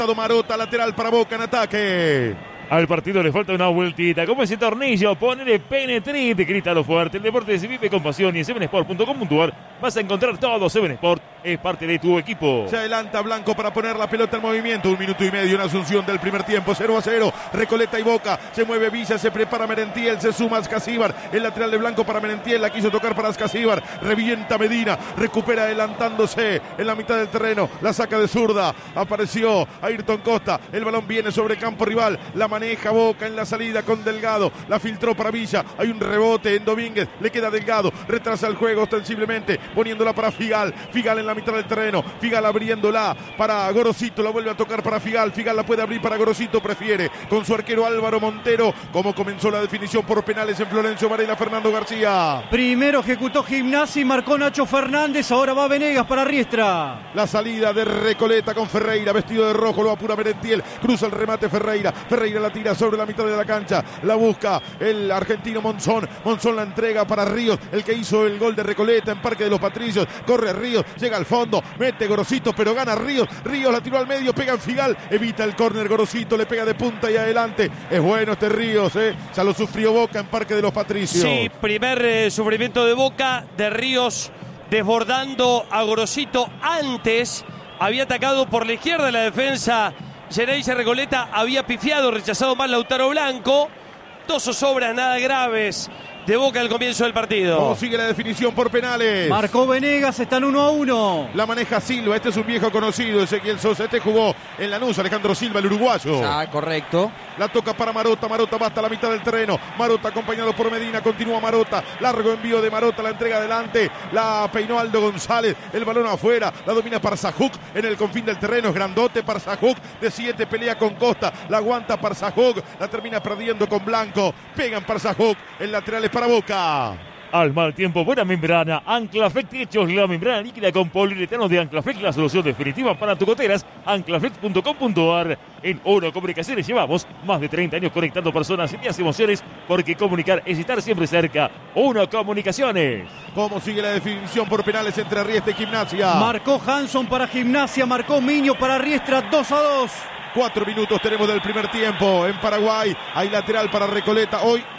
Marota, lateral para Boca en ataque. Al partido le falta una vueltita. Como ese tornillo, ponele penetrite, grítalo fuerte. El deporte se vive con pasión y en 7sport.com.ar vas a encontrar todo. 7sport es parte de tu equipo. Se adelanta Blanco para poner la pelota en movimiento. 1 minuto y medio en Asunción del primer tiempo. 0-0. Recoleta y Boca. Se mueve Villa, se prepara Merentiel, se suma Ascasíbar. El lateral de Blanco para Merentiel. La quiso tocar para Ascasíbar. Revienta Medina. Recupera adelantándose en la mitad del terreno. La saca de zurda. Apareció Ayrton Costa. El balón viene sobre campo rival. La maneja Boca en la salida con Delgado. La filtró para Villa. Hay un rebote en Domínguez. Le queda Delgado. Retrasa el juego ostensiblemente. Poniéndola para Figal. Figal en la mitad del terreno. Figal abriéndola para Gorosito. La vuelve a tocar para Figal. Figal la puede abrir para Gorosito. Prefiere con su arquero Álvaro Montero. Como comenzó la definición por penales en Florencio Varela. Fernando García. Primero ejecutó Gimnasia y marcó Nacho Fernández. Ahora va Venegas para Riestra. La salida de Recoleta con Ferreira. Vestido de rojo. Lo apura Merentiel. Cruza el remate Ferreira. Ferreira la tira sobre la mitad de la cancha. La busca el argentino Monzón. Monzón la entrega para Ríos. El que hizo el gol de Recoleta en Parque de los Patricios. Corre Ríos. Llega al fondo. Mete Gorosito, pero gana Ríos. Ríos la tiró al medio. Pega en Figal. Evita el córner. Gorosito le pega de punta y adelante. Es bueno este Ríos, Ya lo sufrió Boca en Parque de los Patricios. Sí, primer sufrimiento de Boca. De Ríos desbordando a Gorosito. Antes había atacado por la izquierda la defensa. Geneise Recoleta había pifiado, rechazado mal Lautaro Blanco. 2 zozobras nada graves de Boca al comienzo del partido. ¿Cómo sigue la definición por penales? Marcó Venegas, están 1-1. La maneja Silva, este es un viejo conocido, Ezequiel Sosa. Este jugó en Lanús, Alejandro Silva, el uruguayo. Ah, correcto. La toca para Marota, Marota va hasta la mitad del terreno. Marota acompañado por Medina, continúa Marota. Largo envío de Marota, la entrega adelante. La peinó Aldo González, el balón afuera. La domina Parzajuk en el confín del terreno. Es grandote Parzajuk, de 7 pelea con Costa. La aguanta Parzajuk, la termina perdiendo con Blanco. Pegan Parzajuk, el lateral es para Boca. Al mal tiempo, buena membrana. Anclaflex Techos, la membrana líquida con poliuretano de Anclaflex, la solución definitiva para tu goteras. Anclaflex.com.ar. En Oro Comunicaciones llevamos más de 30 años conectando personas y ideas y emociones, porque comunicar es estar siempre cerca. Oro Comunicaciones. ¿Cómo sigue la definición por penales entre Riestra y Gimnasia? Marcó Hanson para Gimnasia, marcó Miño para Riestra. 2-2. 4 minutos tenemos del primer tiempo en Paraguay. Hay lateral para Recoleta.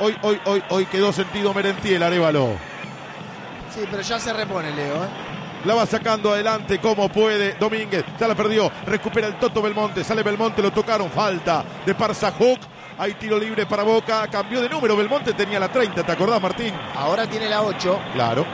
Hoy quedó sentido Merentiel, Arévalo. Sí, pero ya se repone, Leo. La va sacando adelante como puede Domínguez. Ya la perdió. Recupera el Toto Belmonte. Sale Belmonte, lo tocaron. Falta de Parzajuk. Hay tiro libre para Boca. Cambió de número. Belmonte tenía la 30. ¿Te acordás, Martín? Ahora tiene la 8. Claro.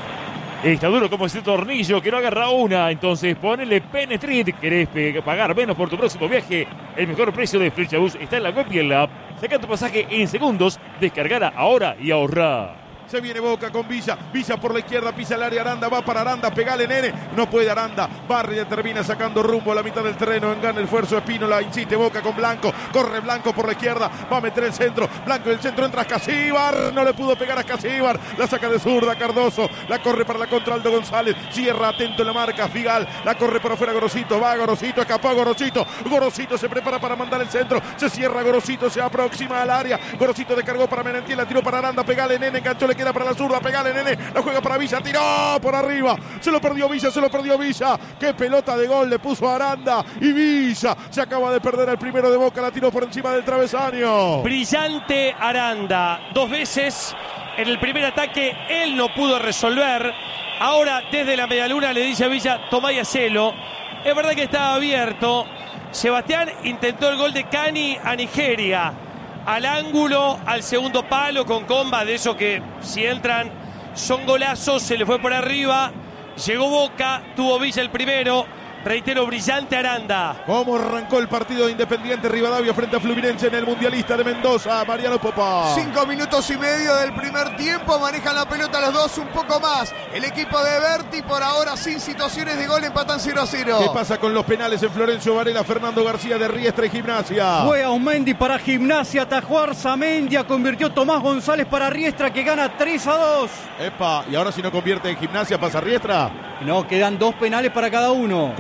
Está duro como ese tornillo que no agarra una. Entonces ponele Penetrit. ¿Querés pagar menos por tu próximo viaje? El mejor precio de Flechabús está en la web y en la app. Saca tu pasaje en segundos. Descargala ahora y ahorrá. Se viene Boca con Villa. Villa por la izquierda, pisa el área Aranda. Va para Aranda, pegale, nene. No puede Aranda. Barria termina sacando rumbo a la mitad del terreno. Engana el esfuerzo Espínola. Insiste Boca con Blanco. Corre Blanco por la izquierda. Va a meter el centro. Blanco en el centro. Entra Ascasíbar. No le pudo pegar a Ascasíbar. La saca de zurda Cardoso. La corre para la contra Aldo González. Cierra atento en la marca. Figal. La corre por afuera Gorosito. Va Gorosito. Escapó Gorosito. Gorosito se prepara para mandar el centro. Se cierra Gorosito. Se aproxima al área. Gorosito descargó para Merentiel. La tiró para Aranda. Pegale, nene. Enganchó. Le queda para la zurda, pegale, nene, la juega para Villa, tiró por arriba, se lo perdió Villa, qué pelota de gol le puso a Aranda, y Villa se acaba de perder el primero de Boca, la tiró por encima del travesaño. Brillante Aranda, 2 veces en el primer ataque, él no pudo resolver, ahora desde la medialuna le dice a Villa, tomá y hacelo, es verdad que estaba abierto, Sebastián intentó el gol de Cani a Nigeria, al ángulo, al segundo palo con comba, de esos que si entran son golazos, se le fue por arriba, llegó Boca, tuvo Villa el primero, reitero, brillante Aranda. ¿Cómo arrancó el partido de Independiente Rivadavia frente a Fluminense en el Mundialista de Mendoza? Mariano Popa. 5 minutos y medio del primer tiempo, manejan la pelota los dos un poco más. El equipo de Berti por ahora sin situaciones de gol, empatan 0-0. ¿Qué pasa con los penales en Florencio Varela? Fernando García de Riestra y Gimnasia. Fue Aumendi para Gimnasia, atajó Arzamendia, convirtió Tomás González para Riestra, que gana 3-2. Epa, y ahora si no convierte en Gimnasia pasa Riestra. No, quedan 2 penales para cada uno.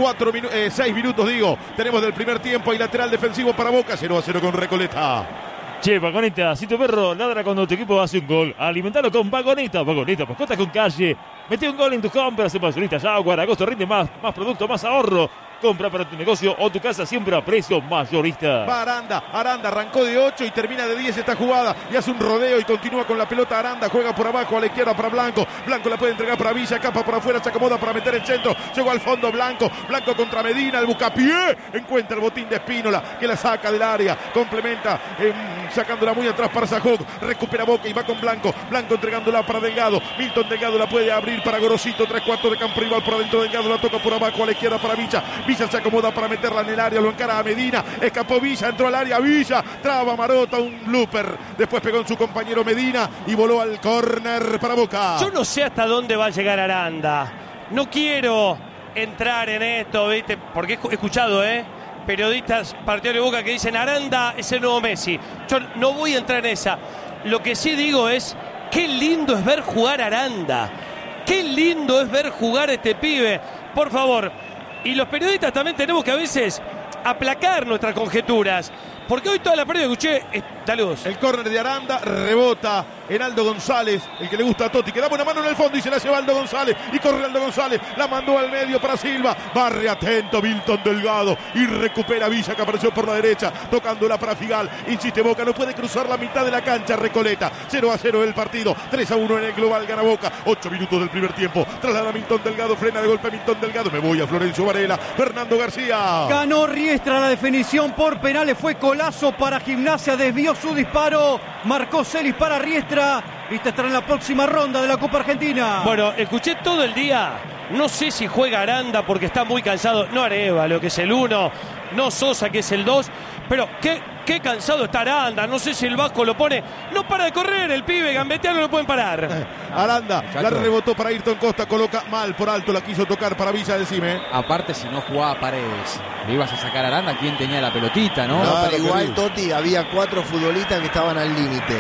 6 minutos digo, tenemos del primer tiempo y lateral defensivo para Boca, 0-0 con Recoleta. Che, Vagoneta, si tu perro ladra cuando tu equipo hace un gol, alimentalo con Vagoneta. Vagoneta, mascotas con calle. Mete un gol en tus compras en Vagoneta Jaguar. Agosto rinde más producto, más ahorro. Compra para tu negocio o tu casa siempre a precio mayorista. Va Aranda arrancó de 8 y termina de 10 esta jugada y hace un rodeo y continúa con la pelota. Aranda juega por abajo a la izquierda para Blanco la puede entregar para Villa, capa por afuera, se acomoda para meter el centro, llegó al fondo Blanco contra Medina, el buscapié, encuentra el botín de Espínola que la saca del área, complementa sacándola muy atrás para Sajog, recupera Boca y va con Blanco entregándola para Delgado, Milton Delgado la puede abrir para Gorosito, 3/4 de campo rival por adentro, Delgado la toca por abajo a la izquierda para Villa se acomoda para meterla en el área, lo encara a Medina, escapó Villa, entró al área Villa, traba Marota, un blooper, después pegó en su compañero Medina y voló al córner para Boca. Yo no sé hasta dónde va a llegar Aranda, no quiero entrar en esto, ¿viste? Porque he escuchado, periodistas partidarios de Boca que dicen Aranda es el nuevo Messi. Yo no voy a entrar en esa. Lo que sí digo es, qué lindo es ver jugar a Aranda. Qué lindo es ver jugar a este pibe. Por favor. Y los periodistas también tenemos que a veces aplacar nuestras conjeturas. Porque hoy toda la pérdida que escuché... Dale vos. El córner de Aranda rebota en Aldo González, el que le gusta a Totti, que da buena mano en el fondo y se la lleva Aldo González. Y corre Aldo González, la mandó al medio para Silva. Barre atento Milton Delgado y recupera Villa, que apareció por la derecha, tocándola para Figal. Insiste Boca, no puede cruzar la mitad de la cancha. Recoleta, 0-0 el partido, 3-1 en el global, gana Boca. 8 minutos del primer tiempo. Traslada Milton Delgado, frena de golpe Milton Delgado. Me voy a Florencio Varela, Fernando García. Ganó Riestra la definición por penales, fue Colazo para Gimnasia, desvió su disparo, marcó Celis para Riestra. Viste estar en la próxima ronda de la Copa Argentina. Bueno, escuché todo el día, no sé si juega Aranda porque está muy cansado, no Arevalo que es el 1, no Sosa que es el 2, pero qué cansado está Aranda, no sé si el Vasco lo pone, no para de correr el pibe, gambetear no lo pueden parar. Aranda, la rebotó para Ayrton Costa, coloca mal por alto, la quiso tocar para Villa, decime. Aparte, si no jugaba Paredes, le ibas a sacar a Aranda, ¿quién tenía la pelotita, no? No, pero igual, Totti, había 4 futbolistas que estaban al límite.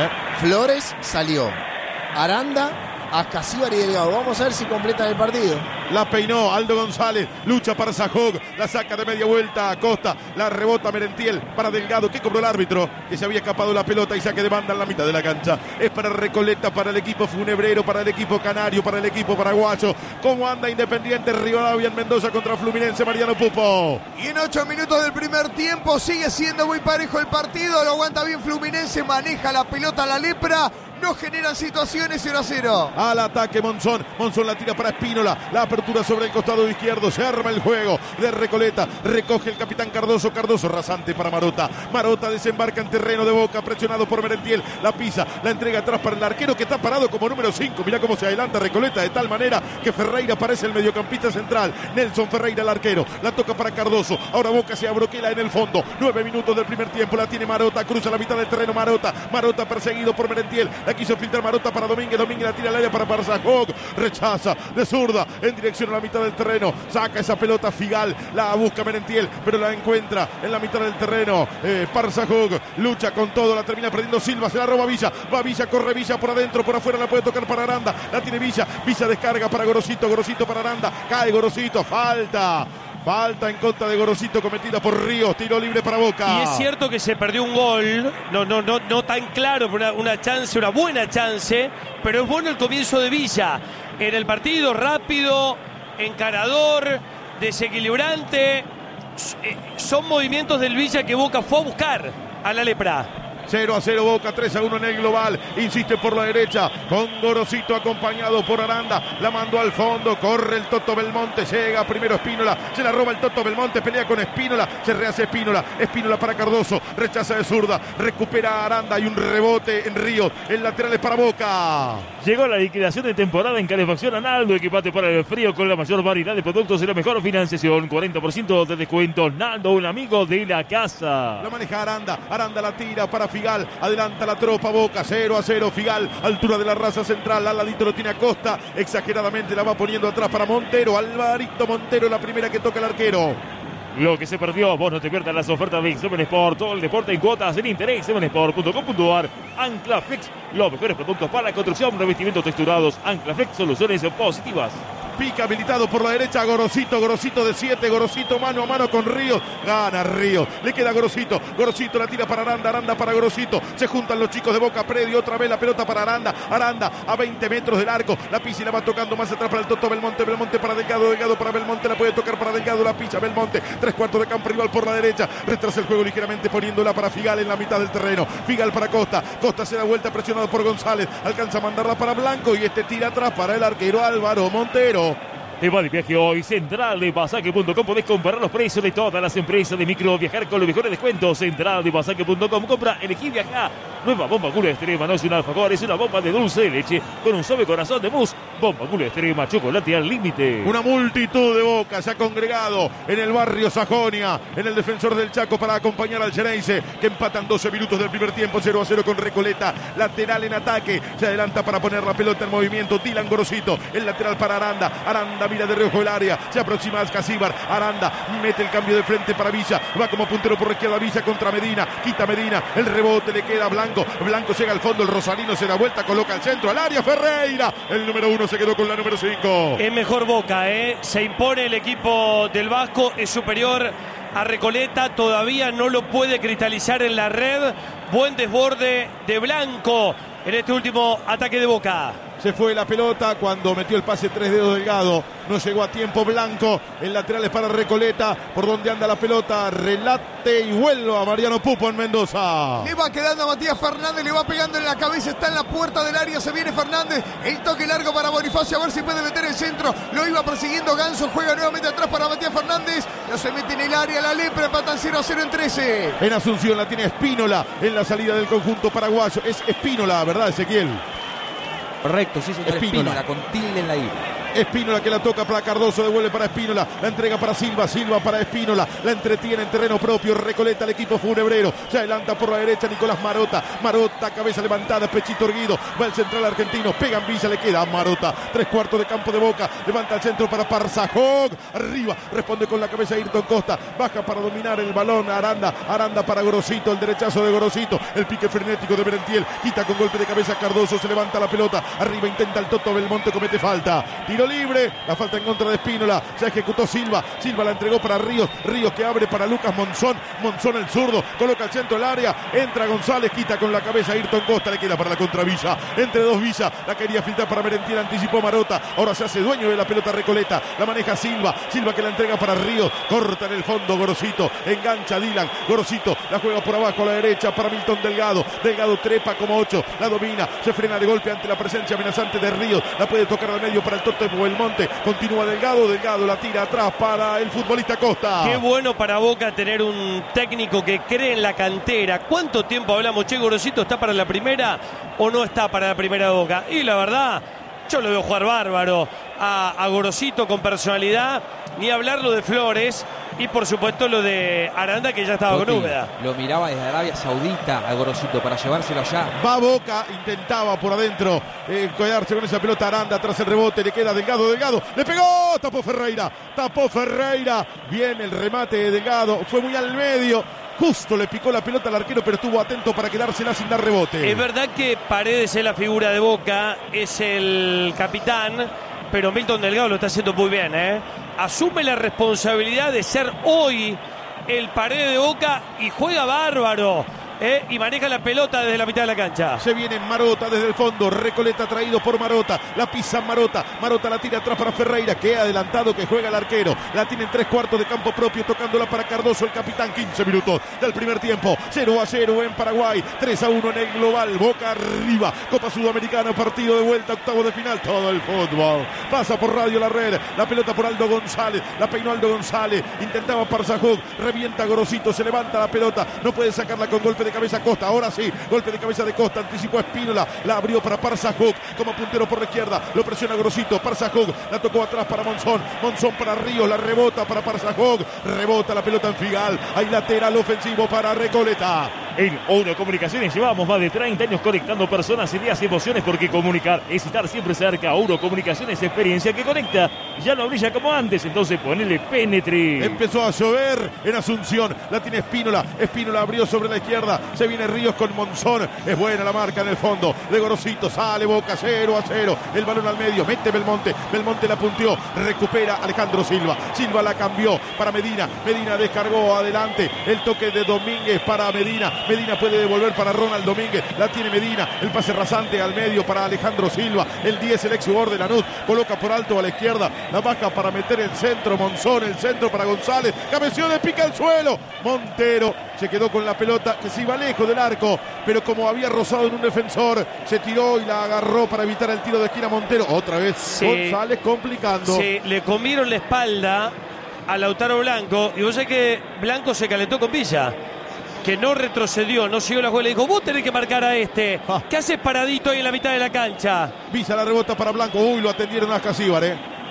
Flores salió, Aranda, Ascasíbar y Delgado. Vamos a ver si completan el partido. La peinó Aldo González, lucha para Sajog, la saca de media vuelta a Costa, la rebota Merentiel para Delgado, que cobró el árbitro, que se había escapado la pelota y saque de banda en la mitad de la cancha. Es para Recoleta, para el equipo funebrero, para el equipo canario, para el equipo paraguayo. ¿Cómo anda Independiente Rivadavia en Mendoza contra Fluminense? Mariano Pupo. Y en 8 minutos del primer tiempo sigue siendo muy parejo el partido, lo aguanta bien Fluminense, maneja la pelota la lepra. No generan situaciones, 0-0. Al ataque Monzón la tira para Espínola, la apertura sobre el costado izquierdo, se arma el juego de Recoleta, recoge el capitán Cardoso rasante para Marota desembarca en terreno de Boca, presionado por Merentiel, la pisa, la entrega atrás para el arquero que está parado como número 5, mirá cómo se adelanta Recoleta de tal manera que Ferreira parece el mediocampista central, Nelson Ferreira el arquero, la toca para Cardoso, ahora Boca se abroquela en el fondo, 9 minutos del primer tiempo, la tiene Marota, cruza la mitad del terreno Marota perseguido por Merentiel, la quiso filtrar Marota para Domínguez la tira al área para Parzajog, rechaza de zurda en dirección a la mitad del terreno, saca esa pelota Figal, la busca Merentiel, pero la encuentra en la mitad del terreno, Parzajog lucha con todo, la termina perdiendo Silva, se la roba Villa, va Villa, corre Villa por adentro, por afuera la puede tocar para Aranda, la tiene Villa descarga para Gorosito para Aranda, cae Gorosito, falta en contra de Gorosito cometida por Ríos, tiro libre para Boca. Y es cierto que se perdió un gol, no tan claro, pero una chance, una buena chance, pero es bueno el comienzo de Villa en el partido, rápido, encarador, desequilibrante. Son movimientos del Villa que Boca fue a buscar a la lepra. 0-0 Boca, 3-1 en el global, insiste por la derecha, con Gorosito acompañado por Aranda, la mandó al fondo, corre el Toto Belmonte, llega primero Espínola, se la roba el Toto Belmonte, pelea con Espínola, se rehace Espínola para Cardoso, rechaza de zurda, recupera a Aranda y un rebote en Ríos, el lateral es para Boca. Llegó la liquidación de temporada en calefacción Naldo, equipate para el frío con la mayor variedad de productos y la mejor financiación, 40% de descuento. Naldo, un amigo de la casa. Lo maneja Aranda la tira para Figal, adelanta la tropa Boca, 0-0 Figal, altura de la raza central, al ladito lo tiene a Costa, exageradamente la va poniendo atrás para Montero, Alvarito Montero, la primera que toca el arquero. Lo que se perdió, vos no te pierdas las ofertas de Seven Sport, todo el deporte en cuotas en interés, sevensport.com.ar. Anclaflex, los mejores productos para la construcción, revestimientos texturados. Anclaflex, soluciones positivas. pica habilitado por la derecha Gorosito de 7, Gorosito mano a mano con Ríos, gana Ríos, le queda Gorosito la tira para Aranda para Gorosito, se juntan los chicos de Boca, Predio, otra vez la pelota para Aranda a 20 metros del arco, la pisa y la va tocando más atrás para el Toto Belmonte para Delgado para Belmonte, la puede tocar para Delgado, la pisa Belmonte, 3/4 de campo rival por la derecha, retrasa el juego ligeramente poniéndola para Figal en la mitad del terreno, Figal para Costa se da vuelta presionado por González, alcanza a mandarla para Blanco y tira atrás para el arquero Álvaro Montero. Te va de viaje hoy, Central de Pasaje.com. Podés comparar los precios de todas las empresas de micro, viajar con los mejores descuentos. Central de Pasaje.com. Compra, elegí viajar. Nueva bomba Gula Extrema, no es un alfajor, es una bomba de dulce de leche con un suave corazón de mousse. Bomba Gula Extrema, chocolate al límite. Una multitud de Boca se ha congregado en el barrio Sajonia, en el Defensor del Chaco, para acompañar al Xereinse, que empatan 12 minutos del primer tiempo, 0-0 con Recoleta. Lateral en ataque, se adelanta para poner la pelota en movimiento. Dylan Gorosito, el lateral para Aranda mira de reojo el área, se aproxima a Ascasíbar, Aranda mete el cambio de frente para Villa, va como puntero por la izquierda Villa contra Medina, quita Medina, el rebote le queda a Blanco llega al fondo, el Rosalino se da vuelta, coloca al centro, al área, Ferreira, el número 1 se quedó con la número 5. Es mejor Boca, se impone el equipo del Vasco, es superior a Recoleta, todavía no lo puede cristalizar en la red. Buen desborde de Blanco en este último ataque de Boca. Se fue la pelota cuando metió el pase 3 dedos Delgado, no llegó a tiempo Blanco, el lateral es para Recoleta, por donde anda la pelota, relate y vuelve a Mariano Pupo en Mendoza. Le va quedando a Matías Fernández, le va pegando en la cabeza, está en la puerta del área, se viene Fernández, el toque largo para Bonifacio, a ver si puede meter el centro, lo iba persiguiendo Ganso, juega nuevamente atrás para Matías Fernández, no se mete en el área, la lepra, empatan 0-0 en 13. En Asunción la tiene Espínola en la salida del conjunto paraguayo, es Espínola, ¿verdad, Ezequiel? Correcto, sí, señor. Espínola con tilde en la I. Espínola que la toca para Cardoso, devuelve para Espínola, la entrega para Silva para Espínola, la entretiene en terreno propio, Recoleta el equipo funebrero, se adelanta por la derecha Nicolás Marota, cabeza levantada, pechito erguido, va el central argentino, pega en Villa, le queda a Marota, 3/4 de campo de Boca, levanta el centro para Parsajog, arriba, responde con la cabeza Ayrton Costa, baja para dominar el balón, Aranda para Gorosito, el derechazo de Gorosito, el pique frenético de Merentiel, quita con golpe de cabeza Cardoso, se levanta la pelota, arriba intenta el Toto Belmonte, comete falta, tiro libre, la falta en contra de Espínola, se ejecutó Silva la entregó para Ríos que abre para Lucas Monzón el zurdo, coloca el centro del área, entra González, quita con la cabeza Ayrton Costa, le queda para la contra Villa, entre dos Villa, la quería filtrar para Merentiel, anticipó Marota, ahora se hace dueño de la pelota Recoleta, la maneja Silva que la entrega para Ríos, corta en el fondo Gorosito, engancha Dylan, Gorosito la juega por abajo a la derecha para Milton Delgado trepa como 8, la domina, se frena de golpe ante la presencia amenazante de Ríos, la puede tocar al medio para el Toto Belmonte, continúa Delgado la tira atrás para el futbolista Costa. Qué bueno para Boca tener un técnico que cree en la cantera. ¿Cuánto tiempo hablamos? Che, Gorosito está para la primera o no está para la primera de Boca. Y la verdad, yo lo veo jugar bárbaro a Gorosito con personalidad, ni hablar lo de Flores y por supuesto lo de Aranda, que ya estaba con Úbeda. Lo miraba desde Arabia Saudita a Gorosito para llevárselo allá. Va Boca, intentaba por adentro quedarse con esa pelota Aranda, tras el rebote le queda Delgado, le pegó, tapó Ferreira, viene el remate de Delgado, fue muy al medio, justo le picó la pelota al arquero, pero estuvo atento para quedársela sin dar rebote. Es verdad que Paredes es la figura de Boca, es el capitán, pero Milton Delgado lo está haciendo muy bien, asume la responsabilidad de ser hoy el Paredes de Boca y juega bárbaro. Y maneja la pelota desde la mitad de la cancha. Se viene Marota desde el fondo, Recoleta traído por Marota, la pisa Marota la tira atrás para Ferreira, que ha adelantado, que juega el arquero, la tiene en 3/4 de campo propio, tocándola para Cardoso, el capitán. 15 minutos del primer tiempo, 0-0 en Paraguay, 3-1 en el global, Boca arriba, Copa Sudamericana, partido de vuelta, octavo de final, todo el fútbol, pasa por Radio La Red, la pelota por Aldo González, la peinó Aldo González, intentaba Parsajog, revienta Gorosito, se levanta la pelota, no puede sacarla con golpe de cabeza Costa, ahora sí, golpe de cabeza de Costa, anticipó a Espínola, la abrió para Parsajog, como puntero por la izquierda, lo presiona Gorosito, Parsajog, la tocó atrás para Monzón para Ríos, la rebota para Parsajog, rebota la pelota en Figal, hay lateral ofensivo para Recoleta. En ONO Comunicaciones llevamos más de 30 años conectando personas, ideas y emociones, porque comunicar es estar siempre cerca. ONO Comunicaciones, experiencia que conecta. Ya no brilla como antes, entonces ponele Penetre. Empezó a llover en Asunción, la tiene Espínola. Espínola abrió sobre la izquierda, se viene Ríos con Monzón. Es buena la marca en el fondo de Gorosito, sale Boca 0-0. El balón al medio, mete Belmonte. Belmonte la punteó, recupera Alejandro Silva. Silva la cambió para Medina. Medina descargó adelante. El toque de Domínguez para Medina. Medina puede devolver para Ronald Domínguez. La tiene Medina. El pase rasante al medio para Alejandro Silva. El 10, el ex jugador de Lanús. Coloca por alto a la izquierda. La baja para meter el centro. Monzón, el centro para González. Cabeció de pica al suelo. Montero se quedó con la pelota que se iba lejos del arco. Pero como había rozado en un defensor, se tiró y la agarró para evitar el tiro de esquina Montero. Otra vez González complicando. Sí, le comieron la espalda a Lautaro Blanco. Y vos sabés que Blanco se calentó con Villa, que no retrocedió, no siguió la jugada. Le dijo, vos tenés que marcar a este. ¿Qué haces paradito ahí en la mitad de la cancha? Villa la rebota para Blanco. Uy, lo atendieron a Ascasíbar,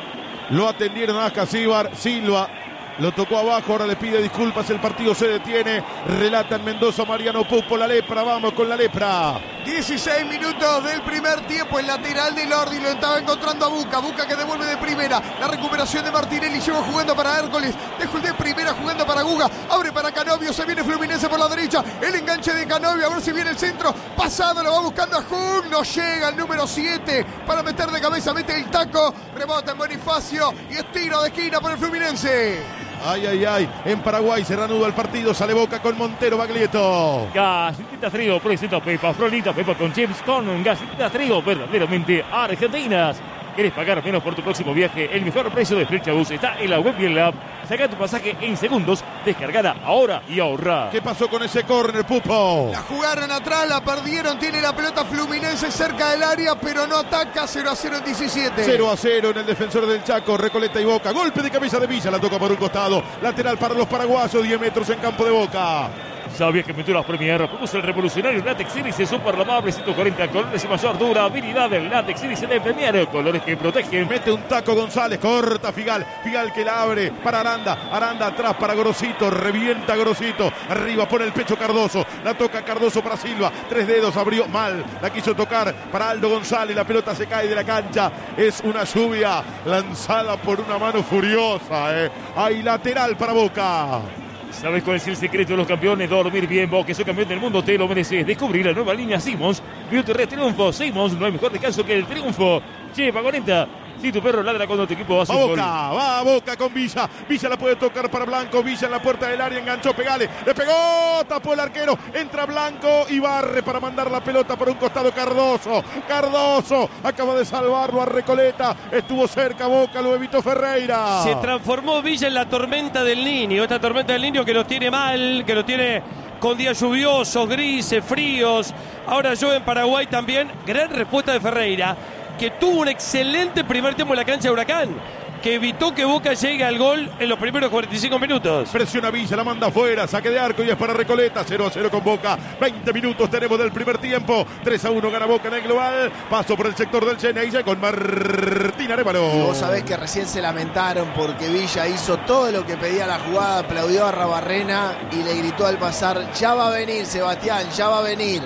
Lo atendieron a Ascasíbar. Silva lo tocó abajo, ahora le pide disculpas, el partido se detiene. Relata en Mendoza Mariano Pupo, la lepra, vamos con la lepra. 16 minutos del primer tiempo, el lateral de Lordi lo estaba encontrando a Buca. Buca que devuelve de primera, la recuperación de Martinelli, lleva jugando para Hércules, dejó el de primera jugando para Guga, abre para Canovio, se viene Fluminense por la derecha, el enganche de Canovio, a ver si viene el centro, pasado, lo va buscando a Jung, no llega el número 7 para meter de cabeza, mete el taco, rebota en Bonifacio y es tiro de esquina por el Fluminense. Ay, ay, ay, en Paraguay se reanuda el partido, sale Boca con Montero, Baglietto. Galletitas Trigo presenta Pepa Florita, Pepa con chips con galletitas Trigo, verdaderamente argentinas. ¿Querés pagar menos por tu próximo viaje? El mejor precio de Flechabús está en la web y en la app. Saca tu pasaje en segundos, descargala ahora y ahorra. ¿Qué pasó con ese córner, Pupo? La jugaron atrás, la perdieron, tiene la pelota Fluminense cerca del área, pero no ataca. 0-0 en 17. 0-0 en el defensor del Chaco, Recoleta y Boca. Golpe de cabeza de Villa, la toca por un costado. Lateral para los paraguayos, 10 metros en campo de Boca. ¿Sabías que Pinturas Premier propuso el revolucionario Latex Iris Super Lavable 140 colores y mayor durabilidad del Latex Iris de Premier? Colores que protegen. Mete un taco González, corta Figal. Figal que la abre para Aranda. Aranda atrás para Gorosito, revienta Gorosito. Arriba pone el pecho Cardoso. La toca Cardoso para Silva. 3 dedos, abrió mal. La quiso tocar para Aldo González. La pelota se cae de la cancha. Es una lluvia lanzada por una mano furiosa. Hay lateral para Boca. ¿Sabes cuál es el secreto de los campeones? Dormir bien, vos que sos campeón del mundo, te lo mereces. Descubrir la nueva línea Simmons. Beauty Triunfo. Simmons, no hay mejor descanso que el triunfo. Che, Pagoneta, si tu perro ladra cuando tu equipo hace un gol. Va a Boca con Villa. Villa la puede tocar para Blanco. Villa en la puerta del área, enganchó, pegale. Le pegó, tapó el arquero. Entra Blanco y barre para mandar la pelota por un costado Cardoso. Cardoso acaba de salvarlo a Recoleta. Estuvo cerca Boca, lo evitó Ferreira. Se transformó Villa en la tormenta del Niño. Esta tormenta del Niño que lo tiene mal, que lo tiene con días lluviosos, grises, fríos. Ahora llueve en Paraguay también. Gran respuesta de Ferreira, que tuvo un excelente primer tiempo en la cancha de Huracán, que evitó que Boca llegue al gol en los primeros 45 minutos. Presiona Villa, la manda afuera, saque de arco y es para Recoleta. 0-0 con Boca. 20 minutos tenemos del primer tiempo. 3-1 gana Boca en el global. Paso por el sector del Cheneille con Martín Arévalo. Y vos sabés que recién se lamentaron porque Villa hizo todo lo que pedía la jugada, aplaudió a Rabarrena y le gritó al pasar: ya va a venir, Sebastián, ya va a venir.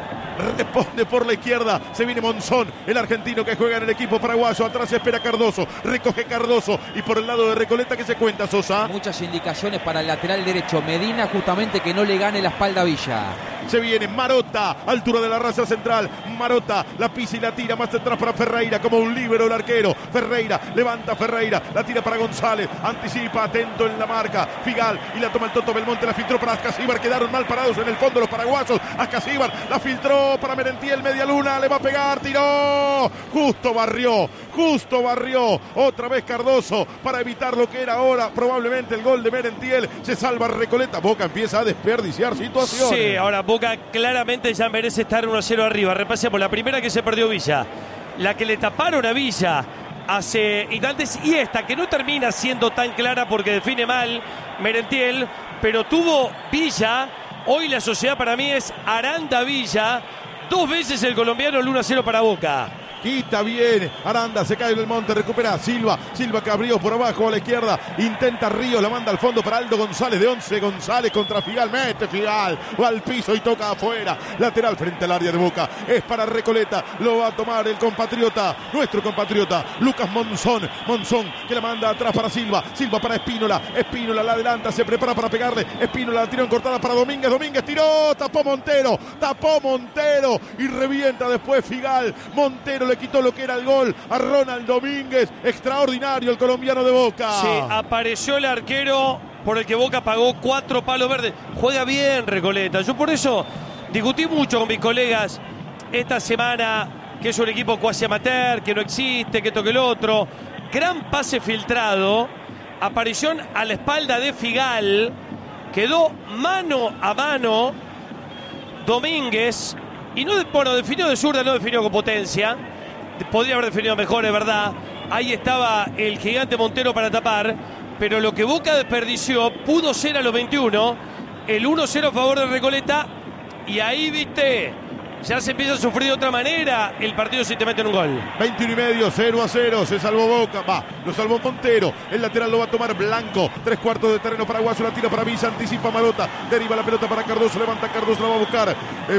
Responde por la izquierda, se viene Monzón, el argentino que juega en el equipo paraguayo. Atrás espera Cardoso, recoge Cardoso. Y por el lado de Recoleta, ¿qué se cuenta, Sosa? Muchas indicaciones para el lateral derecho. Medina, justamente que no le gane la espalda a Villa. Se viene Marota, altura de la raza central. Marota la pisa y la tira más atrás para Ferreira, como un líbero el arquero. Ferreira, levanta Ferreira, la tira para González, anticipa, atento en la marca. Figal y la toma el Toto Belmonte, la filtró para Ascasíbar. Quedaron mal parados en el fondo los paraguayos. Ascasíbar la filtró para Merentiel, media luna, le va a pegar, tiró. Justo barrió. Otra vez Cardoso para evitar lo que era ahora probablemente el gol de Merentiel. Se salva Recoleta. Boca empieza a desperdiciar situaciones. Sí, ahora Boca claramente ya merece estar 1-0 arriba. Repasemos la primera que se perdió Villa, la que le taparon a Villa hace instantes, y esta que no termina siendo tan clara porque define mal Merentiel, pero tuvo Villa. Hoy la sociedad para mí es Aranda Villa. 2 veces el colombiano, el 1-0 para Boca. quita bien Aranda, se cae del monte, recupera Silva que abrió por abajo a la izquierda, intenta Ríos, la manda al fondo para Aldo González de 11, González contra Figal, mete Figal, va al piso y toca afuera, lateral frente al área de Boca, es para Recoleta, lo va a tomar el compatriota, nuestro compatriota, Lucas Monzón que la manda atrás para Silva para Espínola la adelanta, se prepara para pegarle, Espínola la tiró en cortada para Domínguez tiró, tapó Montero y revienta después Figal, Montero le quitó lo que era el gol a Ronald Domínguez, extraordinario el colombiano de Boca. Sí, apareció el arquero por el que Boca pagó 4 palos verdes, juega bien Recoleta, yo por eso discutí mucho con mis colegas esta semana que es un equipo cuasi amateur, que no existe, que toque el otro, gran pase filtrado, aparición a la espalda de Figal, quedó mano a mano Domínguez y no, bueno, definió de zurda, no definió con potencia, podría haber definido mejor, es verdad, ahí estaba el gigante Montero para tapar, pero lo que Boca desperdició pudo ser a los 21 el 1-0 a favor de Recoleta y ahí, viste, ya se empieza a sufrir de otra manera el partido si te meten un gol. 21:30, 0-0, se salvó Boca, lo salvó Montero, el lateral lo va a tomar Blanco, 3/4 de terreno para Guaso, la tira para Visa, anticipa Marota, deriva la pelota para Cardoso, levanta Cardoso, la va a buscar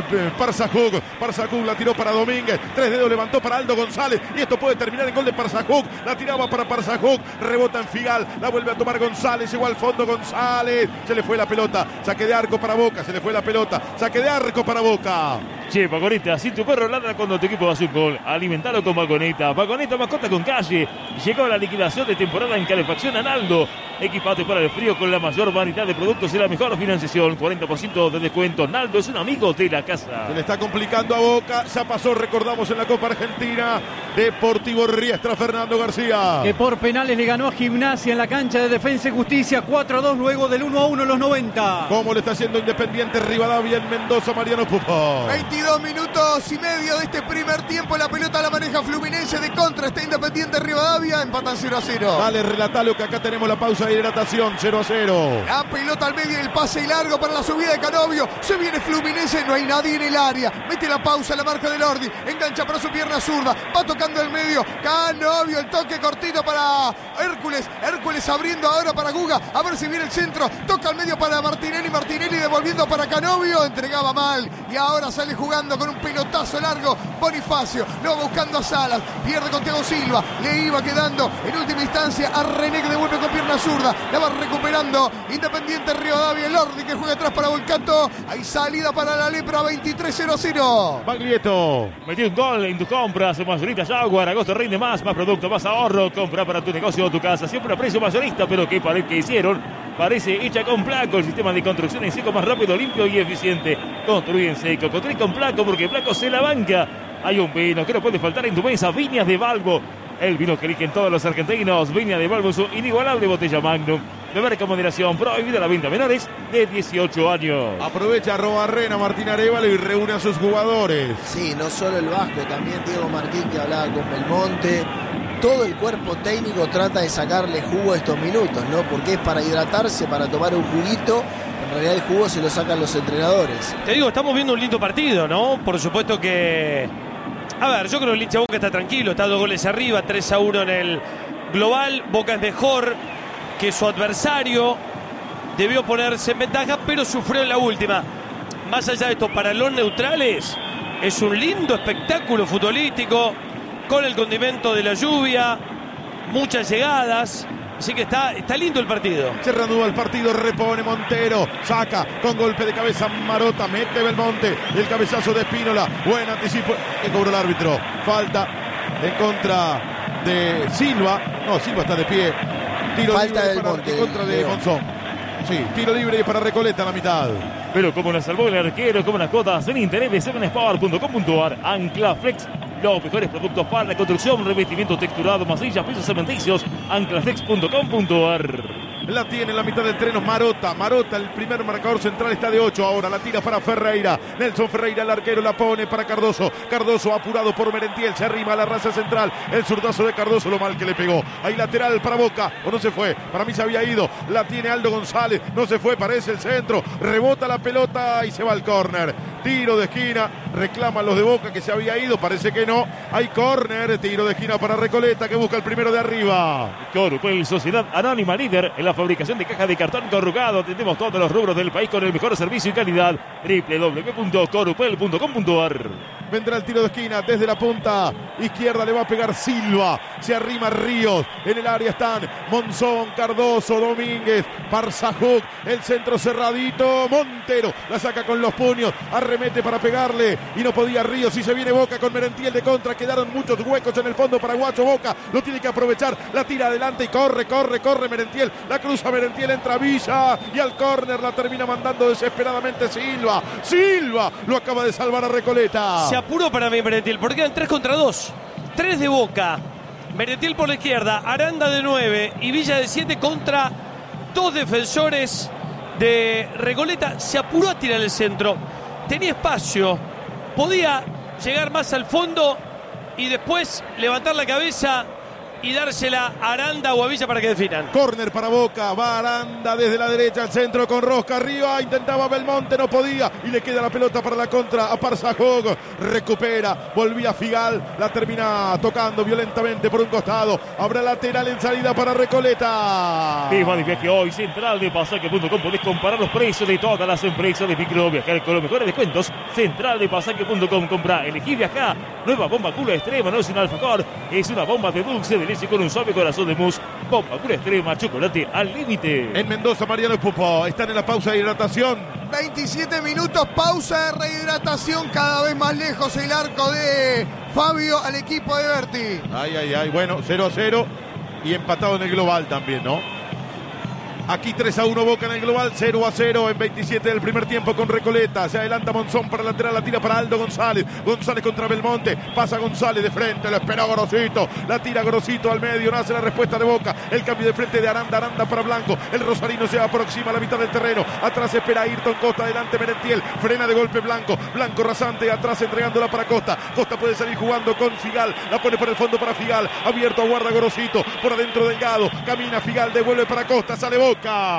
Parzajug la tiró para Domínguez, 3 dedos levantó para Aldo González y esto puede terminar en gol de Parzajug, la tiraba para Parzajug, rebota en Figal, la vuelve a tomar González, llegó al fondo González, se le fue la pelota, saque de arco para Boca, se le fue la pelota, saque de arco para Boca. Che, Vagoneta, si tu perro ladra cuando tu equipo hace un gol, alimentalo con Vagoneta. Vagoneta, mascota con calle. Llegó la liquidación de temporada en calefacción Analdo. Equipate para el frío con la mayor variedad de productos y la mejor financiación. 40% de descuento. Naldo es un amigo de la casa. Se le está complicando a Boca. Ya pasó, recordamos, en la Copa Argentina. Deportivo Riestra, Fernando García. Que por penales le ganó a Gimnasia en la cancha de Defensa y Justicia 4-2 luego del 1-1 en los 90. ¿Cómo le está haciendo Independiente Rivadavia en Mendoza, Mariano Pupo? 22 minutos y medio de este primer tiempo. La pelota la maneja Fluminense, de contra está Independiente Rivadavia. Empatan 0-0. Dale, relatalo que acá tenemos la pausa de hidratación. 0-0. La pelota al medio, el pase largo para la subida de Canovio. Se viene Fluminense, no hay nadie en el área. Mete la pausa, la marca de Lordi. Engancha para su pierna zurda. Va tocando el medio. Canovio, el toque cortito para Hércules. Hércules abriendo ahora para Guga. A ver si viene el centro. Toca al medio para Martinelli. Martinelli devolviendo para Canovio. Entregaba mal. Y ahora sale jugando con un pelotazo largo. Bonifacio. Lo va buscando a Salas. Pierde con Thiago Silva. Le iba quedando en última instancia a René, que devuelve con pierna zurda. La va recuperando Independiente Rivadavia. Lordi que juega atrás para Volcato. Hay salida para la Lepra. 23-0-0. Baglietto. Metí un gol en tus compras. Mayorista Jaguar. Agosto rinde más producto, más ahorro. Compra para tu negocio o tu casa. Siempre a precio mayorista, pero ¿qué pared que hicieron? Parece hecha con Placo, el sistema de construcción en seco más rápido, limpio y eficiente. Construye en seco, construye con Placo porque Placo se la banca. Hay un vino que no puede faltar en tu mesa, Viñas de Balbo. El vino que eligen todos los argentinos. Viñas de Balbo, su inigualable botella Magnum. Beber con moderación, prohibida la venta a menores de 18 años. Aprovecha Robarrena, Martín Arévalo y reúne a sus jugadores. Sí, no solo el Vasco, también Diego Martín, que hablaba con Belmonte. Todo el cuerpo técnico trata de sacarle jugo a estos minutos, ¿no? Porque es para hidratarse, para tomar un juguito. En realidad el jugo se lo sacan los entrenadores. Te digo, estamos viendo un lindo partido, ¿no? Por supuesto que... A ver, yo creo que el hincha Boca está tranquilo, está 2 goles arriba, 3-1 en el global. Boca es mejor que su adversario, debió ponerse en ventaja, pero sufrió en la última. Más allá de esto, para los neutrales, es un lindo espectáculo futbolístico, con el condimento de la lluvia, muchas llegadas, así que está lindo el partido. Se reanuda el partido, repone Montero, saca con golpe de cabeza Marota, mete Belmonte, el cabezazo de Espínola, buen anticipo, que cobró el árbitro, falta en contra de Silva, no, Silva está de pie, tiro falta libre del Monte, en contra de Monzón, sí, tiro libre para Recoleta a la mitad. Pero como la salvó el arquero, como las cuotas en internet de 7sport.com.ar, Anclaflex, los mejores productos para la construcción, revestimiento texturado, masillas, pisos cementicios, anclaflex.com.ar. La tiene en la mitad del terreno Marota, el primer marcador central, está de 8 ahora, la tira para Ferreira, Nelson Ferreira, el arquero, la pone para Cardoso, apurado por Merentiel, se arrima a la raza central, el zurdazo de Cardoso, lo mal que le pegó, hay lateral para Boca, o no se fue, para mí se había ido, la tiene Aldo González, no se fue, parece el centro, rebota la pelota y se va al córner, tiro de esquina, reclaman los de Boca que se había ido, parece que no, hay córner, tiro de esquina para Recoleta que busca el primero de arriba. Corupel, Sociedad Anónima, líder en la fabricación de cajas de cartón corrugado. Atendemos todos los rubros del país con el mejor servicio y calidad. www.corupel.com.ar. Vendrá el tiro de esquina desde la punta izquierda, le va a pegar Silva, se arrima Ríos, en el área están Monzón, Cardoso, Domínguez, Parzajuc, el centro cerradito, Montero, la saca con los puños, arremete para pegarle y no podía Ríos y se viene Boca con Merentiel de contra, quedaron muchos huecos en el fondo paraguayo, Boca lo tiene que aprovechar, la tira adelante y corre Merentiel, la cruza Merentiel, entra Villa y al córner la termina mandando desesperadamente Silva lo acaba de salvar a Recoleta. Se apuró para mí Merentiel, porque eran 3 contra 2. 3 de Boca. Merentiel por la izquierda, Aranda de 9 y Villa de 7 contra 2 defensores de Recoleta. Se apuró a tirar el centro. Tenía espacio. Podía llegar más al fondo y después levantar la cabeza y dársela a Aranda o a Villa para que definan. Córner para Boca, va Aranda desde la derecha al centro con Rosca arriba, intentaba Belmonte, no podía y le queda la pelota para la contra a Parsajog, recupera, volvía Figal, la termina tocando violentamente por un costado, habrá lateral en salida para Recoleta. Viva de viaje hoy, central de pasaje.com, podés comparar los precios de todas las empresas de micro, viajar con los mejores descuentos, central de pasaje.com, compra, elegí viajar, nueva bomba culo extrema, no es un alfajor, es una bomba de dulce de leche con un suave corazón de mousse, bomba pura extrema, chocolate al límite. En Mendoza, Mariano Pupo, están en la pausa de hidratación. 27 minutos, pausa de rehidratación, cada vez más lejos el arco de Fabio al equipo de Berti. Ay, bueno, 0-0 y empatado en el global también, ¿no? Aquí 3-1 Boca en el global, 0-0 en 27 del primer tiempo con Recoleta. Se adelanta Monzón para lateral, la tira para Aldo González. González contra Belmonte, pasa González de frente, lo espera Gorosito. La tira Gorosito al medio, nace la respuesta de Boca. El cambio de frente de Aranda para Blanco. El rosarino se aproxima a la mitad del terreno. Atrás espera Ayrton Costa, adelante Merentiel. Frena de golpe Blanco rasante, atrás entregándola para Costa. Costa puede salir jugando con Figal. La pone por el fondo para Figal. Abierto, aguarda Gorosito. Por adentro Delgado. Camina Figal, devuelve para Costa, sale Boca.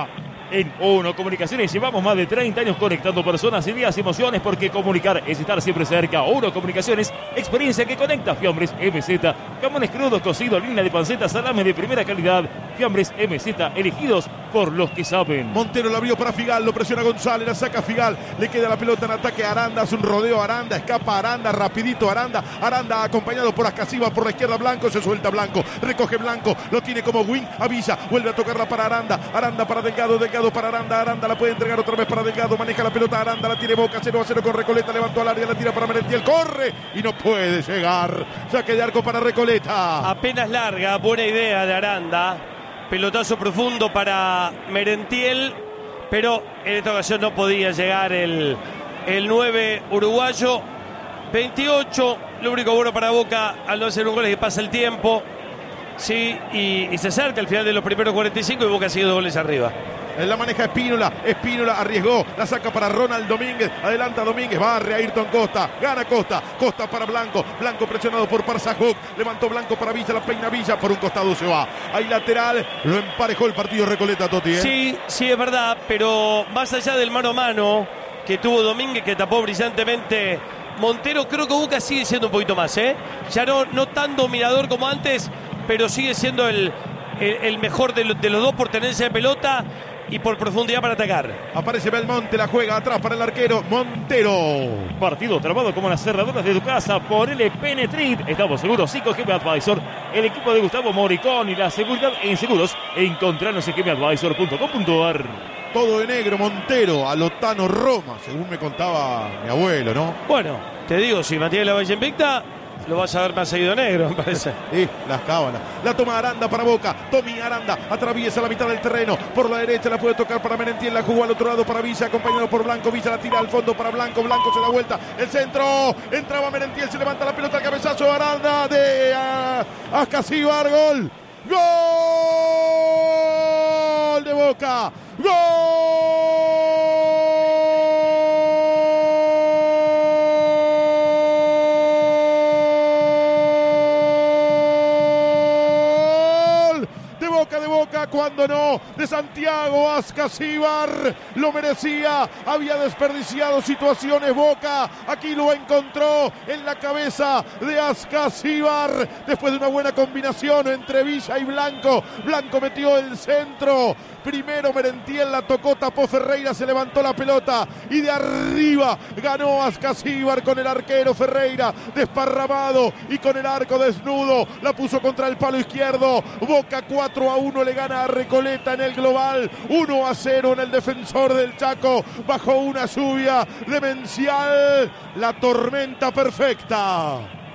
En Uno Comunicaciones llevamos más de 30 años conectando personas, ideas y emociones, porque comunicar es estar siempre cerca. Uno Comunicaciones, experiencia que conecta. Fiambres MZ, jamones crudos, cocidos, línea de panceta, salame de primera calidad. Fiambres MZ, elegidos por los que saben. Montero la abrió para Figal, lo presiona González, la saca Figal, le queda la pelota en ataque a Aranda, hace un rodeo Aranda, escapa Aranda, rapidito Aranda acompañado por Ascasiba por la izquierda Blanco, se suelta Blanco, recoge Blanco, lo tiene como wing, avisa, vuelve a tocarla para Aranda para Delgado para Aranda la puede entregar otra vez para Delgado, maneja la pelota Aranda, la tiene Boca, 0-0 con Recoleta, levantó al área, la tira para Merentiel, corre y no puede llegar, saque de arco para Recoleta. Apenas larga, buena idea de Aranda, pelotazo profundo para Merentiel, pero en esta ocasión no podía llegar el 9 uruguayo. 28, lo único bueno para Boca al no hacer un gol es que pasa el tiempo, sí, y se acerca al final de los primeros 45 y Boca sigue 2 goles arriba. La maneja Espínola arriesgó, la saca para Ronald Domínguez, adelanta Domínguez, barre a Ayrton Costa, gana Costa para Blanco presionado por Parsajok, levantó Blanco para Villa, la peina Villa, por un costado se va, hay lateral, lo emparejó el partido Recoleta, Toti, ¿eh? Sí, es verdad, pero más allá del mano a mano que tuvo Domínguez, que tapó brillantemente Montero, creo que Boca sigue siendo un poquito más, ya no tan dominador como antes, pero sigue siendo el mejor de los dos por tenencia de pelota y por profundidad para atacar. Aparece Belmonte, la juega atrás para el arquero Montero. Partido trabado como las cerraduras de tu casa por LPN Trade. Estamos seguros, GM Advisor, el equipo de Gustavo Moricón y la seguridad en seguros. Encontranos en gmadvisor.com.ar. Todo de negro Montero, a Lotano Roma, según me contaba mi abuelo, ¿no? Bueno, te digo, si mantiene la Valle Invicta, lo vas a ver más seguido negro, me parece. Las cábalas. La toma Aranda para Boca. Tommy Aranda atraviesa la mitad del terreno. Por la derecha la puede tocar para Merentiel. La jugó al otro lado para Villa, acompañado por Blanco. Villa la tira al fondo para Blanco. Blanco se da vuelta. El centro. Entraba Merentiel. Se levanta la pelota. El cabezazo Aranda de Ascasíbar. Gol. Gol de Boca. Gol de Boca, cuando no, de Santiago Ascasíbar, lo merecía, había desperdiciado situaciones Boca, aquí lo encontró en la cabeza de Ascasíbar, después de una buena combinación entre Villa y Blanco. Blanco metió el centro, primero Merentiel la tocó, tapó Ferreira, se levantó la pelota y de arriba ganó Ascasíbar con el arquero Ferreira desparramado y con el arco desnudo, la puso contra el palo izquierdo. Boca 4-1 le gana a Recoleta en el global, 1-0 en el Defensor del Chaco, bajo una lluvia demencial, la tormenta perfecta.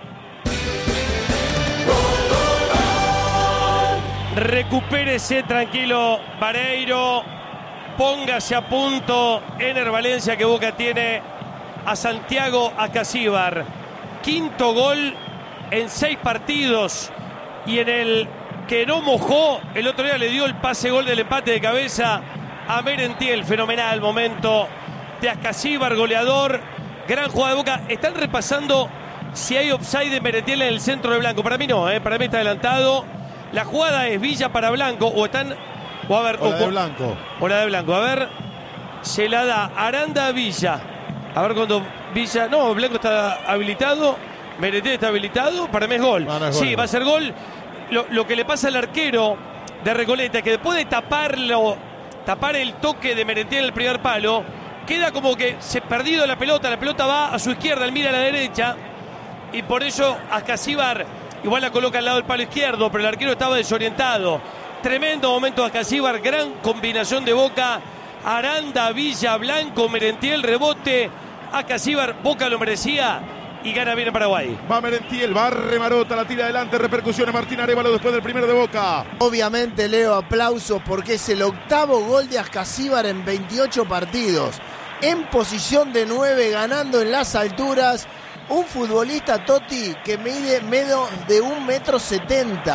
Recupérese tranquilo, Vareiro. Póngase a punto. Ener Valencia, que Boca tiene a Santiago Ascasíbar. Quinto gol en 6 partidos. Y en el que no mojó, el otro día le dio el pase gol del empate de cabeza a Merentiel. Fenomenal momento de Ascasíbar, goleador. Gran jugada de Boca. Están repasando si hay offside de Merentiel en el centro de Blanco. Para mí no, para mí está adelantado. La jugada es Villa para Blanco, o están... O a ver, o la de Blanco. O la de Blanco. A ver, se la da Aranda a Villa. A ver cuando Villa... No, Blanco está habilitado. Merentiel está habilitado. Para mí es gol. No, no es gol. Sí, va a ser gol. Lo que le pasa al arquero de Recoleta, que después de tapar el toque de Merentiel en el primer palo, queda como que se ha perdido la pelota va a su izquierda, él mira a la derecha, y por eso Ascasíbar igual la coloca al lado del palo izquierdo, pero el arquero estaba desorientado. Tremendo momento de Ascasíbar, gran combinación de Boca. Aranda, Villa, Blanco, Merentiel, rebote. Ascasíbar, Boca lo merecía y gana bien en Paraguay. Va Merentiel, va Remarota, la tira adelante, repercusiones Martín Arévalo después del primero de Boca. Obviamente, Leo, aplausos porque es el 8º gol de Ascasíbar en 28 partidos. En posición de 9, ganando en las alturas. Un futbolista, Totti, que mide menos de 1,70 m.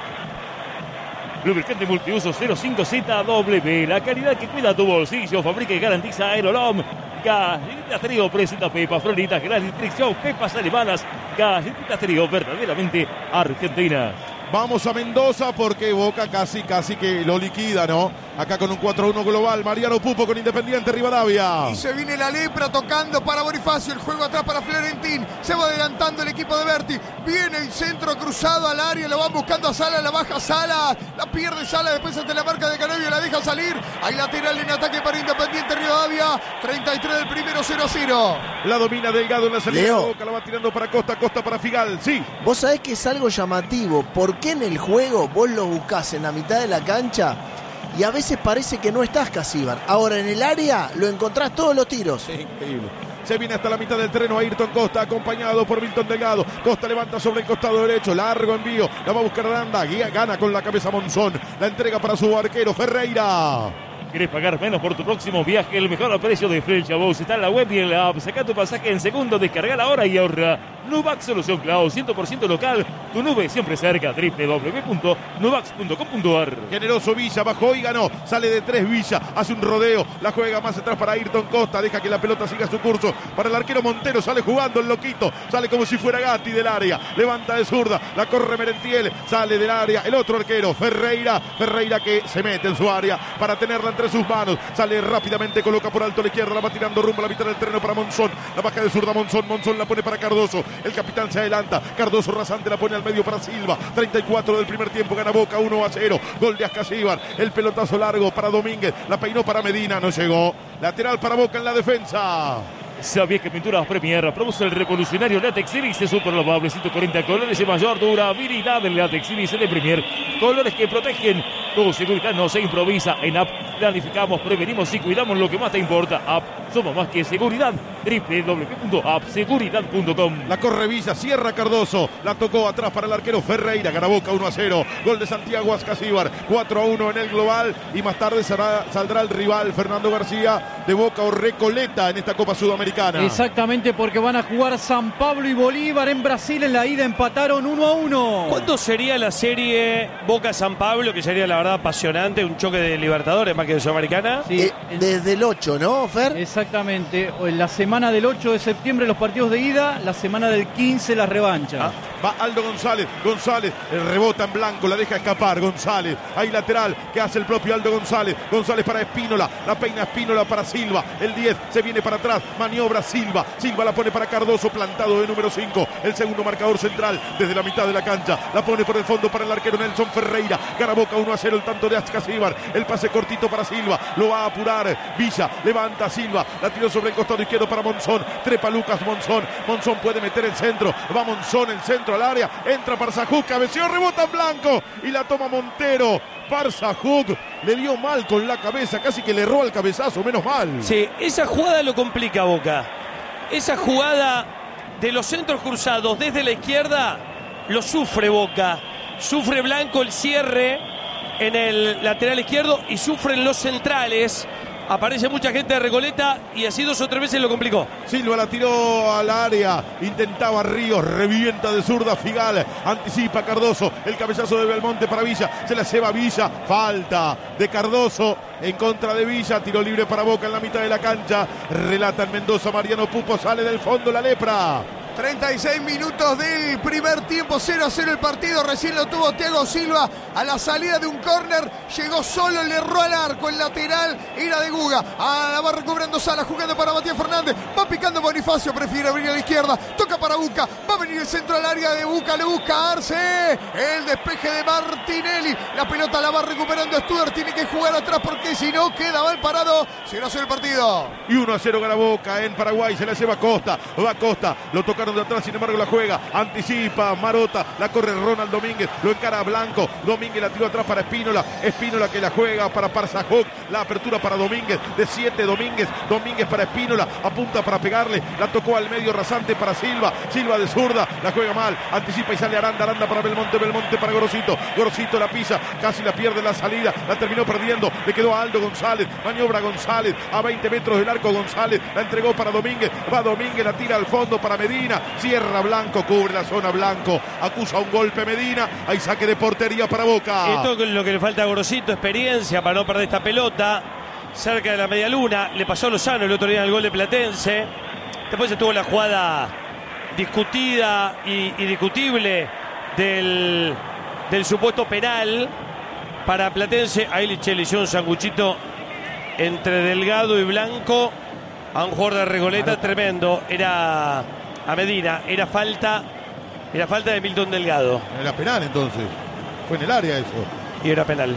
Lubricante multiuso 05ZW. La calidad que cuida tu bolsillo. Fabrica y garantiza Aerolom. Galletitas Trío presenta Pepas Floritas. Gran districción. Pepas alemanas. Galletitas Trío verdaderamente argentinas. Vamos a Mendoza porque Boca casi que lo liquida, ¿no? Acá con un 4-1 global. Mariano Pupo con Independiente Rivadavia. Y se viene la lepra tocando para Bonifacio. El juego atrás para Florentín. Se va adelantando el equipo de Berti. Viene el centro cruzado al área. Lo van buscando a Sala. La baja Sala. La pierde Sala. Después ante la marca de Canovio. La deja salir. Hay lateral en ataque para Independiente Rivadavia. 33 del primero, 0-0. La domina Delgado en la salida. Leo. Boca la va tirando para Costa. Costa para Figal. Sí. Vos sabés que es algo llamativo. ¿Por qué en el juego vos lo buscás en la mitad de la cancha y a veces parece que no está Ascasíbar? Ahora en el área lo encontrás todos los tiros. Sí, increíble. Se viene hasta la mitad del terreno Ayrton Costa, acompañado por Milton Delgado. Costa levanta sobre el costado derecho, largo envío, la va a buscar Aranda, gana con la cabeza Monzón, la entrega para su arquero Ferreira. ¿Quieres pagar menos por tu próximo viaje? El mejor precio de Flecha Box está en la web y en la app. Saca tu pasaje en segundos, descarga ahora y ahorra. Nubax Solución Cloud, 100% local. Tu nube siempre cerca. www.nubax.com.ar. Generoso Villa, bajó y ganó. Sale de 3 Villa, hace un rodeo. La juega más atrás para Ayrton Costa. Deja que la pelota siga su curso. Para el arquero Montero, sale jugando el loquito. Sale como si fuera Gatti del área. Levanta de zurda, la corre Merentiel. Sale del área el otro arquero, Ferreira. Ferreira que se mete en su área para tenerla entre sus manos. Sale rápidamente, coloca por alto a la izquierda. La va tirando rumbo a la mitad del terreno para Monzón. La baja de zurda Monzón. Monzón la pone para Cardoso. El capitán se adelanta. Cardoso rasante la pone al medio para Silva. 34 del primer tiempo. Gana Boca 1-0. Gol de Ascasíbar. El pelotazo largo para Domínguez. La peinó para Medina. No llegó. Lateral para Boca en la defensa. ¿Sabías que Pinturas Premier produce el revolucionario Latex Iris? Es súper lavable, 140 colores y mayor durabilidad del Latex Iris de Premier. Colores que protegen. Tu seguridad no se improvisa. En App planificamos, prevenimos y cuidamos lo que más te importa. App, somos más que seguridad. www.appseguridad.com. La corre Villa, cierra Cardoso. La tocó atrás para el arquero Ferreira. Gana Boca 1-0. Gol de Santiago Ascasíbar. 4-1 en el global. Y más tarde saldrá el rival Fernando García de Boca o Recoleta en esta Copa Sudamericana. Exactamente, porque van a jugar San Pablo y Bolívar en Brasil. En la ida empataron 1-1. ¿Cuándo sería la serie Boca-San Pablo? Que sería la verdad apasionante, un choque de Libertadores más que de Sudamericana. Sí, Desde el 8, ¿no, Fer? exactamente. En la semana del 8 de septiembre los partidos de ida, la semana del 15 las revanchas. Va Aldo González, rebota en blanco, la deja escapar González, hay lateral que hace el propio Aldo González para Espínola, la peina Espínola para Silva, el 10 se viene para atrás, maniobra Silva la pone para Cardoso, plantado de número 5, el segundo marcador central desde la mitad de la cancha, la pone por el fondo para el arquero Nelson Ferreira, gana Boca 1-0 el tanto de Ascasíbar, el pase cortito para Silva, lo va a apurar Villa, levanta Silva, la tiró sobre el costado izquierdo para Monzón, trepa Lucas Monzón puede meter el centro, va Monzón, el centro al área, entra Parzajuk, cabeceó, rebota en blanco y la toma Montero. Parzajuk le dio mal con la cabeza, casi que le erró al cabezazo, menos mal. Sí, esa jugada lo complica a Boca. Esa jugada de los centros cruzados desde la izquierda lo sufre Boca. Sufre Blanco el cierre en el lateral izquierdo y sufren los centrales. Aparece mucha gente de Recoleta y así 2 o 3 veces lo complicó. Silva la tiró al área, intentaba Ríos, revienta de zurda Figal, anticipa Cardoso, el cabezazo de Belmonte para Villa, se la lleva Villa, falta de Cardoso en contra de Villa, tiro libre para Boca en la mitad de la cancha, relata en Mendoza, Mariano Pupo, sale del fondo la lepra. 36 minutos del primer tiempo, 0-0 el partido, recién lo tuvo Thiago Silva a la salida de un córner, llegó solo, le erró al arco, el lateral era de Guga, la va recuperando Sala, jugando para Matías Fernández, va picando Bonifacio, prefiere abrir a la izquierda, toca para Buca, va a venir el centro al área de Buca, le busca Arce, el despeje de Martinelli, la pelota la va recuperando Stuart, tiene que jugar atrás porque si no queda mal parado, 0-0 el partido. Y 1-0 gana Boca en Paraguay, se la lleva Costa, va Costa, lo toca de atrás, sin embargo la juega, anticipa Marota, la corre Ronald Domínguez, lo encara a Blanco, Domínguez la tiró atrás para Espínola que la juega para Parzajuk, la apertura para Domínguez, de 7 Domínguez para Espínola, apunta para pegarle, la tocó al medio rasante para Silva de zurda, la juega mal, anticipa y sale Aranda para Belmonte para Gorosito la pisa, casi la pierde la salida, la terminó perdiendo, le quedó a Aldo González, maniobra González, a 20 metros del arco González, la entregó para Domínguez, va Domínguez, la tira al fondo para Medina, cierra Blanco, cubre la zona Blanco, acusa un golpe Medina, hay saque de portería para Boca. Esto es lo que le falta a Gorosito, experiencia para no perder esta pelota, cerca de la media luna, le pasó a Lozano el otro día en el gol de Platense, después estuvo la jugada discutida y discutible del supuesto penal para Platense, ahí le hizo un sanguchito entre Delgado y Blanco a un jugador de Recoleta tremendo, era a Medina, era falta de Milton Delgado. Era penal entonces, fue en el área eso. Y era penal.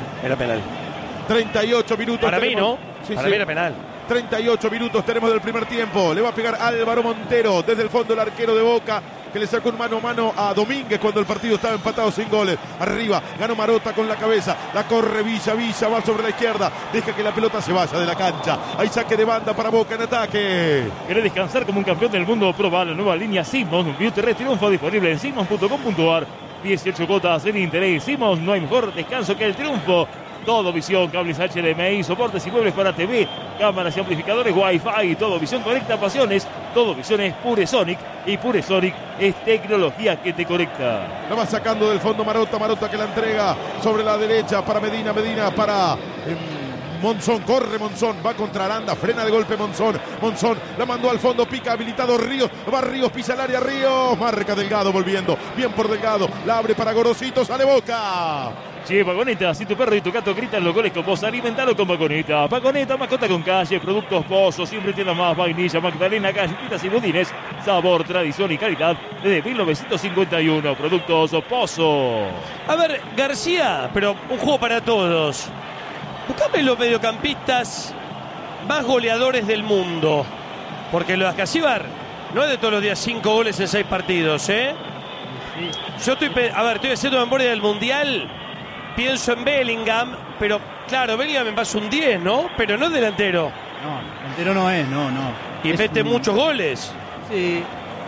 38 minutos. Para mí, tenemos... ¿no? Para mí era penal. 38 minutos tenemos del primer tiempo. Le va a pegar Álvaro Montero desde el fondo el arquero de Boca, que le sacó un mano a mano a Domínguez cuando el partido estaba empatado sin goles. Arriba, ganó Marota con la cabeza, la corre Villa va sobre la izquierda, deja que la pelota se vaya de la cancha. Hay saque de banda para Boca en ataque. ¿Querés descansar como un campeón del mundo? Proba la nueva línea Simmons, Beauty Red Triunfo, disponible en simmons.com.ar. 18 cuotas en interés. Simmons, no hay mejor descanso que el triunfo. Todo visión, cables HDMI, soportes y muebles para TV, cámaras y amplificadores, Wi-Fi, todo visión conecta pasiones. Todo visión es Pure Sonic y Pure Sonic es tecnología que te conecta. La va sacando del fondo Marota que la entrega sobre la derecha para Medina para Monzón, corre Monzón, va contra Aranda, frena de golpe Monzón la mandó al fondo, pica habilitado Ríos, va Ríos, pisa el área Ríos, marca Delgado volviendo, bien por Delgado, la abre para Gorosito, sale Boca. Che, Pagoneta, si tu perro y tu gato gritan los goles con vos, alimentalo con Pagoneta. Pagoneta, mascota con calle, productos Pozo, siempre tiendas más, vainilla, magdalena, galletitas y budines. Sabor, tradición y calidad desde 1951. Productos Pozo. A ver, García, pero un juego para todos. Buscame los mediocampistas más goleadores del mundo. Porque lo de Ascasíbar no es de todos los días 5 goles en 6 partidos, ¿eh? Yo estoy haciendo memoria del Mundial. Pienso en Bellingham, pero claro, Bellingham me pasa un 10, ¿no? Pero no es delantero. No, delantero no es, no. Y mete muchos goles. Sí,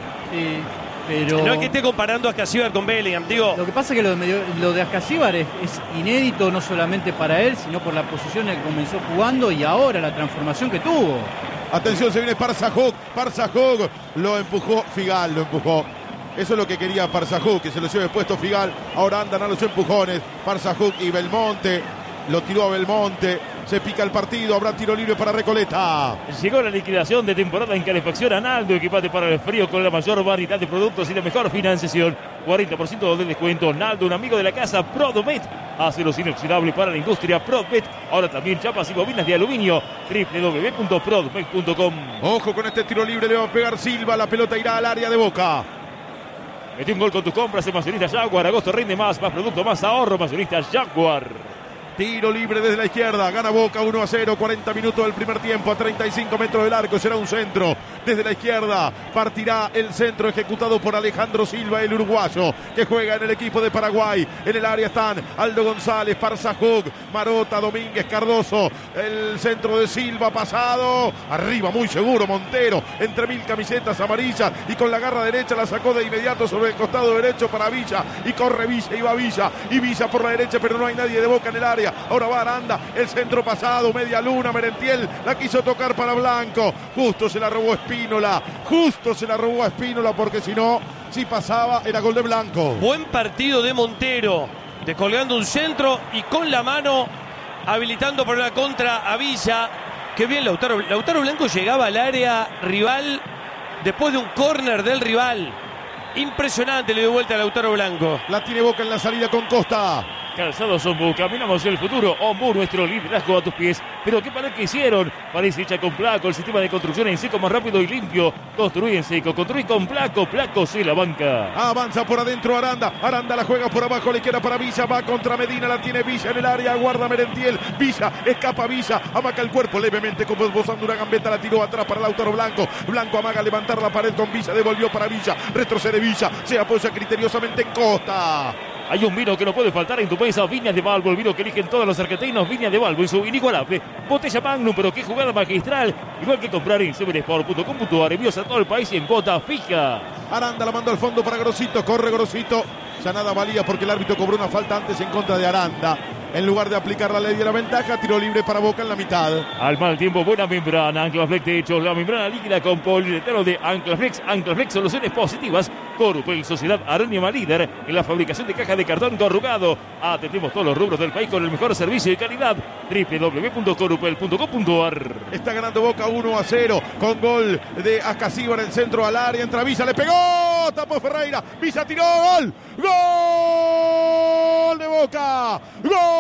pero... No es que esté comparando a Ascasíbar con Bellingham, digo... Lo que pasa es que lo de Ascasíbar es inédito no solamente para él, sino por la posición en que comenzó jugando y ahora la transformación que tuvo. Atención, se viene Parzajuk, lo empujó Figal, Eso es lo que quería Parzajuk, que se lo lleve puesto Figal. Ahora andan a los empujones Parzajuk y Belmonte. lo tiró a Belmonte. Se pica el partido, habrá tiro libre para Recoleta. Llegó la liquidación de temporada en calefacción Analdo, equipate para el frío con la mayor variedad de productos y la mejor financiación. 40% de descuento. Naldo, un amigo de la casa. Prodomet, aceros inoxidables para la industria. Prodomet, ahora también chapas y bobinas de aluminio. www.prodomet.com. Ojo con este tiro libre, le va a pegar Silva. La pelota irá al área de Boca. Metió un gol con tus compras en Mayorista Jaguar. Agosto rinde más producto, más ahorro. Mayorista Jaguar. Tiro libre desde la izquierda, gana Boca 1-0, 40 minutos del primer tiempo, a 35 metros del arco, será un centro. Desde la izquierda partirá el centro ejecutado por Alejandro Silva, el uruguayo, que juega en el equipo de Paraguay. En el área están Aldo González, Parzajug, Marota, Domínguez, Cardoso. El centro de Silva pasado, arriba muy seguro Montero, entre 1000 camisetas amarillas y con la garra derecha la sacó de inmediato sobre el costado derecho para Villa. Y corre Villa y va Villa. Y Villa por la derecha, pero no hay nadie de Boca en el área. Ahora va Aranda, el centro pasado, media luna, Merentiel la quiso tocar para Blanco, justo se la robó Espínola, porque si no, si pasaba era gol de Blanco. Buen partido de Montero, descolgando un centro y con la mano habilitando para una contra a Villa. Qué bien Lautaro Blanco llegaba al área rival después de un córner del rival. Impresionante, le dio vuelta a Lautaro Blanco. La tiene Boca en la salida con Costa. Calzados Ombu, caminamos el futuro. Ombu, nuestro liderazgo a tus pies. Pero qué pared que hicieron. Parece hecha con Placo, el sistema de construcción en seco más rápido y limpio. Construí en seco, construí con Placo. Placo se la banca. Avanza por adentro Aranda. Aranda la juega por abajo, le queda para Villa. Va contra Medina, la tiene Villa en el área. Guarda Merentiel. Villa, escapa Villa. Amaca el cuerpo levemente como esbozando una gambeta. La tiró atrás para Lautaro Blanco. Blanco amaga levantar la pared con Villa. Devolvió para Villa. Retrocede Villa. Se apoya criteriosamente en Costa. Hay un vino que no puede faltar en tu país, Viñas de Balbo, el vino que eligen todos los argentinos, Viñas de Balbo y su inigualable botella Magnum, pero qué jugada magistral, igual que comprar en sevensport.com.ar, envíos a todo el país y en cuota fija. Aranda la mandó al fondo para Grosito, corre Grosito, ya nada valía porque el árbitro cobró una falta antes en contra de Aranda. En lugar de aplicar la ley de la ventaja, tiro libre para Boca en la mitad. Al mal tiempo, buena membrana, Anclaflex Techos, la membrana líquida con poliuretano de Anclaflex. Anclaflex, soluciones positivas. Corupel, Sociedad Arónima líder en la fabricación de cajas de cartón corrugado. Atendemos todos los rubros del país con el mejor servicio y calidad. www.corupel.com.ar. Está ganando Boca 1-0 con gol de Acasiba en el centro al área. Entra Villa, le pegó, tapó Ferreira. Villa tiró, gol. ¡Gol de Boca! ¡Gol!